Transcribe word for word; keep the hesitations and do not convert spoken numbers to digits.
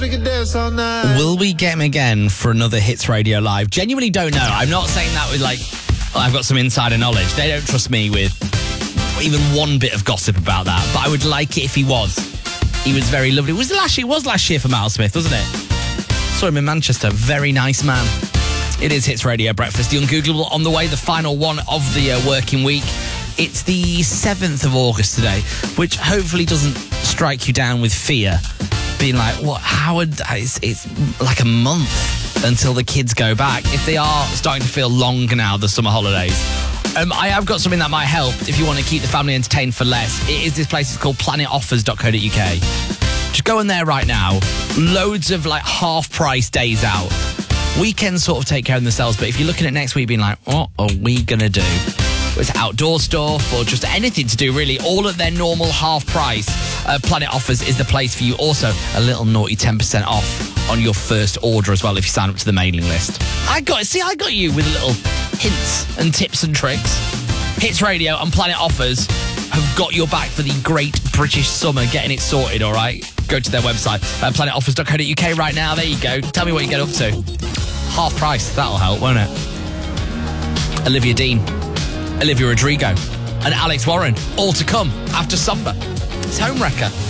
Will we get him again for another Hits Radio Live? Genuinely don't know. I'm not saying that with like, oh, I've got some insider knowledge. They don't trust me with even one bit of gossip about that. But I would like it if he was. He was very lovely. It was last year, it was last year for Miles Smith, wasn't it? Saw him in Manchester. Very nice man. It is Hits Radio Breakfast. The Ungoogleable on the way, the final one of the uh, working week. It's the seventh of August today, which hopefully doesn't strike you down with fear. Being like, what, how would, it's, it's like a month until the kids go back. If they are starting to feel longer now, the summer holidays. Um, I have got something that might help if you want to keep the family entertained for less. It is this place, it's called planet offers dot co dot uk. Just go in there right now. Loads of like half price days out. Weekends sort of take care of themselves, but if you're looking at next week being like, what are we going to do? It's outdoor stuff or just anything to do, really. All at their normal half price. Uh, Planet Offers is the place for you. Also, a little naughty ten percent off on your first order as well if you sign up to the mailing list. I got See, I got you with little hints and tips and tricks. Hits Radio and Planet Offers have got your back for the great British summer, getting it sorted, all right? Go to their website, uh, planet offers dot co dot uk right now. There you go. Tell me what you get up to. Half price. That'll help, won't it? Olivia Dean, Olivia Rodrigo and Alex Warren, all to come after Summer. It's Homewrecker.